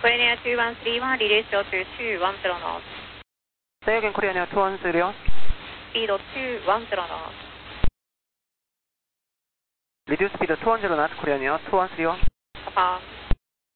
Korean 2131, release short to 210 knots. Say again, Korean Air 2131. Speed 210 knots. Reduce speed 210 knots, Korean Air 2131. Confirm.